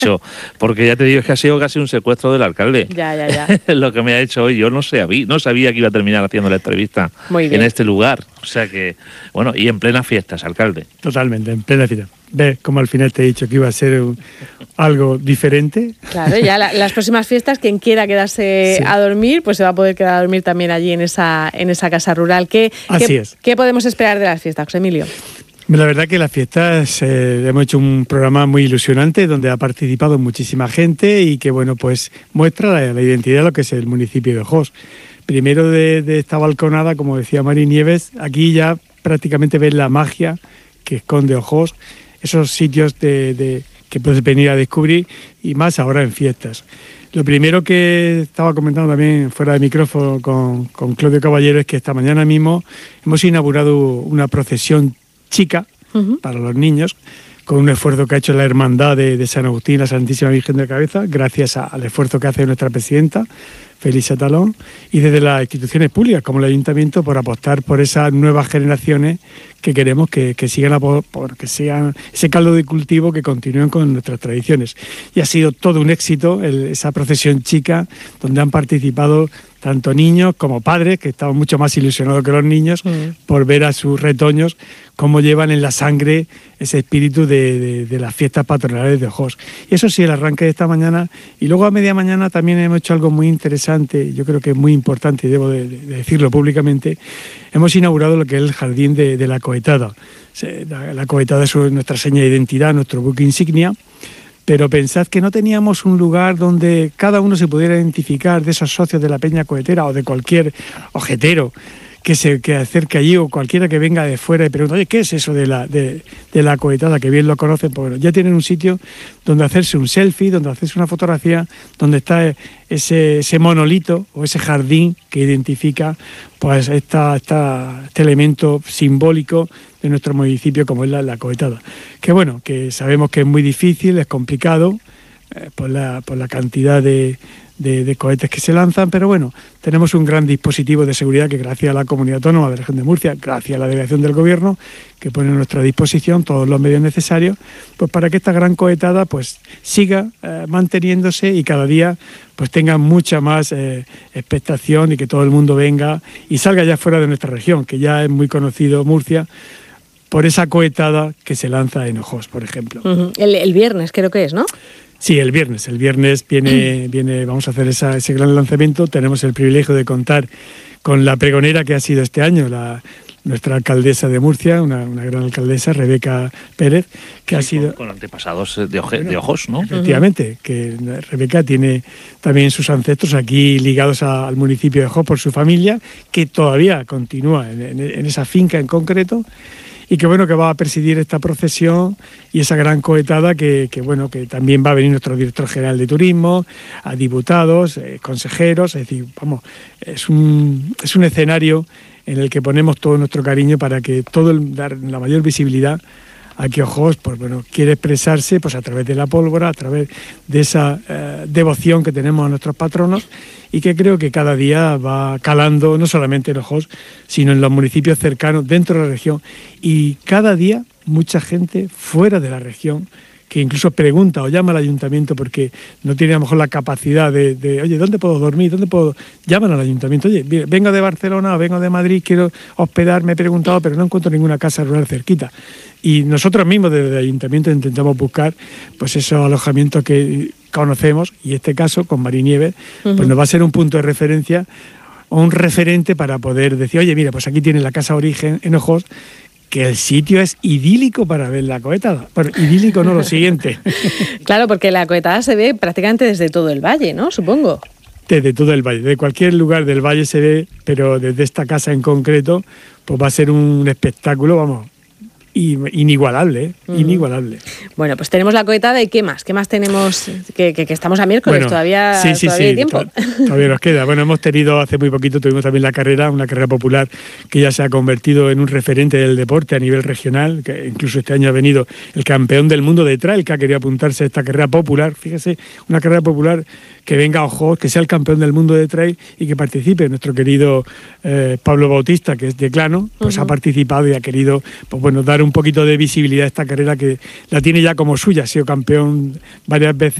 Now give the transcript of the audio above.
hecho, porque ya te digo, es que ha sido casi un secuestro del alcalde. Ya. Lo que me ha hecho hoy, yo no sabía que iba a terminar haciendo la entrevista en este lugar. O sea que, bueno, y en plenas fiestas, alcalde. Totalmente, en plena fiesta. Ves como al final te he dicho que iba a ser algo diferente. Claro, ya las próximas fiestas, quien quiera quedarse a dormir, pues se va a poder quedar a dormir también allí en esa casa rural. ¿Qué podemos esperar de las fiestas, José Emilio? La verdad que las fiestas hemos hecho un programa muy ilusionante donde ha participado muchísima gente y que, bueno, pues muestra la identidad de lo que es el municipio de Ojós. Primero de esta balconada, como decía Mari Nieves, aquí ya prácticamente ves la magia que esconde Ojós, esos sitios que puedes venir a descubrir, y más ahora en fiestas. Lo primero que estaba comentando también fuera de micrófono con Claudio Caballero es que esta mañana mismo hemos inaugurado una procesión chica para los niños, con un esfuerzo que ha hecho la Hermandad de San Agustín, la Santísima Virgen de la Cabeza, gracias al esfuerzo que hace nuestra presidenta, Felisa Talón, y desde las instituciones públicas como el Ayuntamiento, por apostar por esas nuevas generaciones que queremos que sigan porque sean ese caldo de cultivo, que continúen con nuestras tradiciones. Y ha sido todo un éxito esa procesión chica, donde han participado tanto niños como padres, que estaban mucho más ilusionados que los niños por ver a sus retoños cómo llevan en la sangre ese espíritu de las fiestas patronales de Ojós. Y eso sí, el arranque de esta mañana. Y luego a media mañana también hemos hecho algo muy interesante, yo creo que es muy importante y debo de decirlo públicamente. Hemos inaugurado lo que es el jardín de la Cohetada. La Cohetada es nuestra seña de identidad, nuestro buque insignia. Pero pensad que no teníamos un lugar donde cada uno se pudiera identificar, de esos socios de la Peña Cohetera o de cualquier ojetero que acerque allí, o cualquiera que venga de fuera y pregunte, oye, ¿qué es eso de la Cohetada? Que bien lo conocen, porque ya tienen un sitio donde hacerse un selfie, donde hacerse una fotografía, donde está ese monolito o ese jardín que identifica pues este elemento simbólico de nuestro municipio, como es la Cohetada. Que bueno, que sabemos que es muy difícil, es complicado, por la cantidad de cohetes que se lanzan, pero bueno, tenemos un gran dispositivo de seguridad que, gracias a la Comunidad Autónoma de la Región de Murcia, gracias a la delegación del Gobierno, que pone a nuestra disposición todos los medios necesarios, pues para que esta gran cohetada pues siga manteniéndose y cada día pues tenga mucha más expectación, y que todo el mundo venga y salga ya fuera de nuestra región, que ya es muy conocido Murcia por esa cohetada que se lanza en Ojós, por ejemplo. El viernes creo que es, ¿no? Sí, el viernes viene, vamos a hacer ese gran lanzamiento. Tenemos el privilegio de contar con la pregonera que ha sido este año, nuestra alcaldesa de Murcia, una gran alcaldesa, Rebeca Pérez, que ha sido... Con antepasados de Ojós, ¿no? Efectivamente, que Rebeca tiene también sus ancestros aquí ligados al municipio de Ojós por su familia, que todavía continúa en esa finca en concreto, y que bueno, que va a presidir esta procesión y esa gran cohetada que también va a venir nuestro director general de turismo, a diputados, consejeros. Es decir, vamos, es un escenario en el que ponemos todo nuestro cariño para que dar la mayor visibilidad a que Ojós pues bueno, quiere expresarse pues a través de la pólvora, a través de esa devoción que tenemos a nuestros patronos, y que creo que cada día va calando no solamente en Ojós, sino en los municipios cercanos dentro de la región, y cada día mucha gente fuera de la región que incluso pregunta o llama al ayuntamiento porque no tiene a lo mejor la capacidad de oye, ¿dónde puedo dormir? ¿Dónde puedo? Llaman al ayuntamiento, oye, vengo de Barcelona o vengo de Madrid, quiero hospedarme, he preguntado, pero no encuentro ninguna casa rural cerquita. Y nosotros mismos desde el ayuntamiento intentamos buscar pues esos alojamientos que conocemos, y este caso con Mari Nieves pues nos va a ser un punto de referencia o un referente para poder decir, oye, mira, pues aquí tiene la casa origen en Ojós, que el sitio es idílico para ver la cohetada. Pero idílico no lo siguiente. Claro, porque la cohetada se ve prácticamente desde todo el valle, ¿no? Supongo. Desde todo el valle, de cualquier lugar del valle se ve, pero desde esta casa en concreto, pues va a ser un espectáculo, vamos, inigualable, inigualable. Bueno, pues tenemos la cohetada, y ¿qué más? ¿Qué más tenemos? Que estamos a miércoles, bueno, todavía hay tiempo. Todavía nos queda. Bueno, hace muy poquito tuvimos también una carrera popular que ya se ha convertido en un referente del deporte a nivel regional, que incluso este año ha venido el campeón del mundo de trail, que ha querido apuntarse a esta carrera popular. Fíjese, una carrera popular que venga a Ojos, que sea el campeón del mundo de trail y que participe. Nuestro querido Pablo Bautista, que es de Clano, pues ha participado y ha querido, pues bueno, dar un poquito de visibilidad a esta carrera que la tiene ya como suya, ha sido campeón varias veces